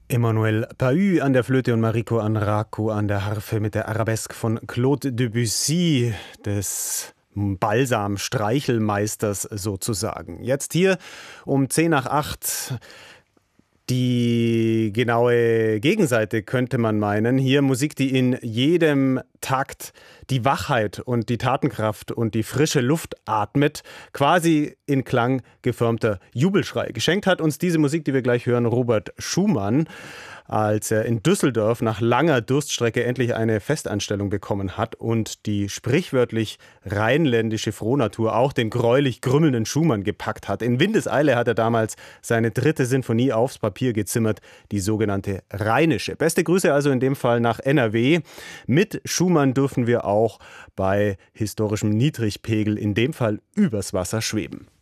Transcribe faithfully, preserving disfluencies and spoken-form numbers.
Emmanuel Pahud an der Flöte und Mariko Anraco an der Harfe mit der Arabesque von Claude Debussy, des Balsam-Streichelmeisters sozusagen. Jetzt hier um zehn nach acht. Die genaue Gegenseite könnte man meinen. Hier Musik, die in jedem Takt die Wachheit und die Tatenkraft und die frische Luft atmet, quasi in Klang geförmter Jubelschrei. Geschenkt hat uns diese Musik, die wir gleich hören, Robert Schumann, als er in Düsseldorf nach langer Durststrecke endlich eine Festanstellung bekommen hat und die sprichwörtlich rheinländische Frohnatur auch den gräulich grümmelnden Schumann gepackt hat. In Windeseile hat er damals seine dritte Sinfonie aufs Papier gezimmert, die sogenannte Rheinische. Beste Grüße also in dem Fall nach N R W. Mit Schumann dürfen wir auch bei historischem Niedrigpegel in dem Fall übers Wasser schweben.